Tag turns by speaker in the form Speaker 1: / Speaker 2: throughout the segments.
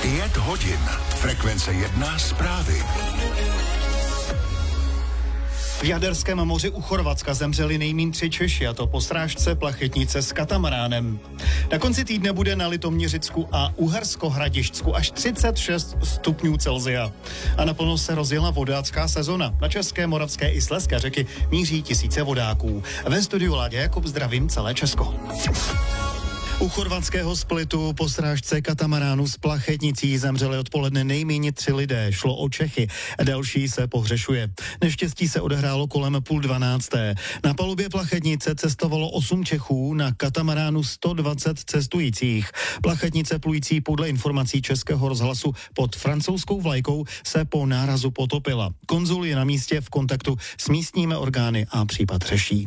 Speaker 1: 5 hodin. Frekvence 1 zprávy.
Speaker 2: V Jaderském moři u Chorvatska zemřeli nejmíň 3 Češi, a to po srážce plachetnice s katamaránem. Na konci týdne bude na Litoměřicku a Uhersko-Hradišťsku až 36 stupňů Celsia. A naplno se rozjela vodácká sezona. Na české, moravské i slezské řeky míří tisíce vodáků. Ve studiu Láďa Jakub zdravím celé Česko. U chorvatského Splitu po srážce katamaránu s plachetnicí zemřeli odpoledne nejméně 3 lidé. Šlo o Čechy, další se pohřešuje. Neštěstí se odehrálo kolem 11:30. Na palubě plachetnice cestovalo 8 Čechů, na katamaránu 120 cestujících. Plachetnice plující podle informací Českého rozhlasu pod francouzskou vlajkou se po nárazu potopila. Konzul je na místě v kontaktu s místními orgány a případ řeší.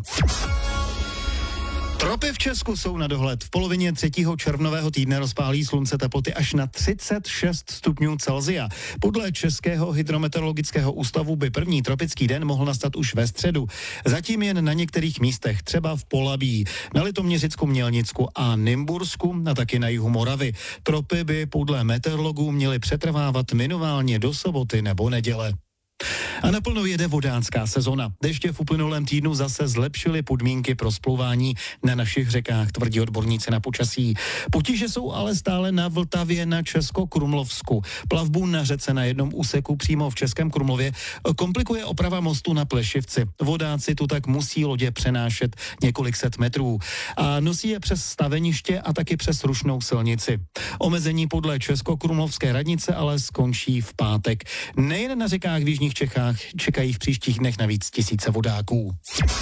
Speaker 2: Tropy v Česku jsou na dohled. V polovině 3. červnového týdne rozpálí slunce teploty až na 36 stupňů Celsia. Podle Českého hydrometeorologického ústavu by první tropický den mohl nastat už ve středu. Zatím jen na některých místech, třeba v Polabí, na Litoměřicku, Mělnicku a Nymbursku a taky na jihu Moravy. Tropy by podle meteorologů měly přetrvávat minimálně do soboty nebo neděle. A naplno jede vodácká sezona. Deště v uplynulém týdnu zase zlepšily podmínky pro splouvání na našich řekách, tvrdí odborníci na počasí. Potíže jsou ale stále na Vltavě na Českokrumlovsku. Plavbu na řece na jednom úseku přímo v Českém Krumlově komplikuje oprava mostu na Plešivci. Vodáci tu tak musí lodě přenášet několik set metrů a nosí je přes staveniště a taky přes rušnou silnici. Omezení podle Českokrumlovské radnice ale skončí v pátek. Nejen na řekách v jižních Čechách čekají v příštích dnech navíc tisíce vodáků.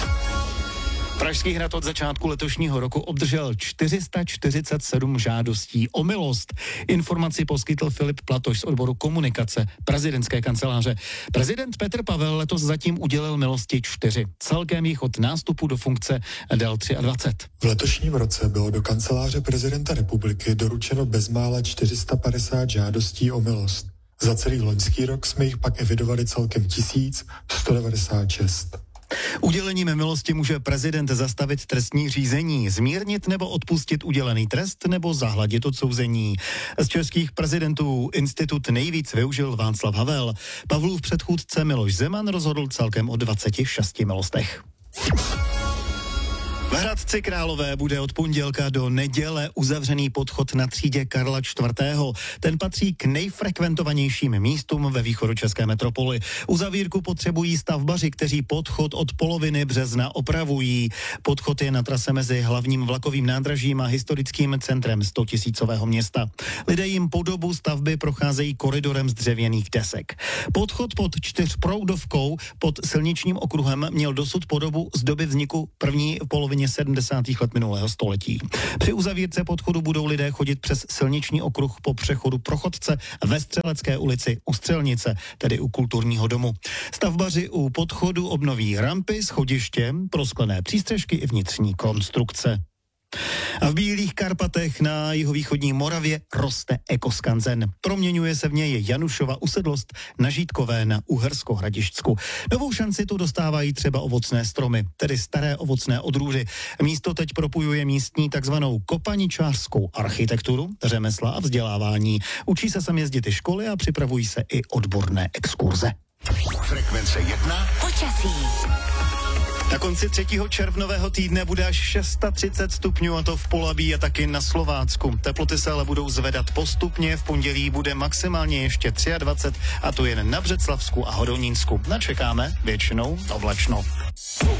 Speaker 2: Pražský hrad od začátku letošního roku obdržel 447 žádostí o milost. Informaci poskytl Filip Platoš z odboru komunikace prezidentské kanceláře. Prezident Petr Pavel letos zatím udělil milosti 4. Celkem jich od nástupu do funkce dal 23.
Speaker 3: V letošním roce bylo do kanceláře prezidenta republiky doručeno bezmála 450 žádostí o milost. Za celý loňský rok jsme jich pak evidovali celkem 1196.
Speaker 2: Udělením milosti může prezident zastavit trestní řízení, zmírnit nebo odpustit udělený trest nebo zahladit odsouzení. Z českých prezidentů institut nejvíc využil Václav Havel. Pavlův předchůdce Miloš Zeman rozhodl celkem o 26 milostech. V Hradci Králové bude od pondělka do neděle uzavřený podchod na třídě Karla IV. Ten patří k nejfrekventovanějším místům ve východočeské metropoli. Uzavírku potřebují stavbaři, kteří podchod od poloviny března opravují. Podchod je na trase mezi hlavním vlakovým nádražím a historickým centrem 100 000 města. Lidé jim po dobu stavby procházejí koridorem z dřevěných desek. Podchod pod 4proudovkou pod silničním okruhem měl dosud podobu z doby vzniku první polovině 70. let minulého století. Při uzavírce podchodu budou lidé chodit přes silniční okruh po přechodu pro chodce ve Střelecké ulici u Střelnice, tedy u kulturního domu. Stavbaři u podchodu obnoví rampy, schodiště, prosklené přístřešky i vnitřní konstrukce. A v Bílých Karpatech na jihovýchodní Moravě roste ekoskanzen. Proměňuje se v něj Janušova usedlost na Žítkové na Uhersko-Hradišťsku. Novou šanci tu dostávají třeba ovocné stromy, tedy staré ovocné odrůdy. Místo teď propojuje místní takzvanou kopaničářskou architekturu, řemesla a vzdělávání. Učí se sem jezdit i školy a připravují se i odborné exkurze.
Speaker 1: Frekvence 1
Speaker 4: počasí.
Speaker 2: Na konci 3. červnového týdne bude až 630 stupňů, a to v Polabí a taky na Slovácku. Teploty se ale budou zvedat postupně, v pondělí bude maximálně ještě 23, a to jen na Břeclavsku a Hodonínsku. Načekáme většinou oblačno.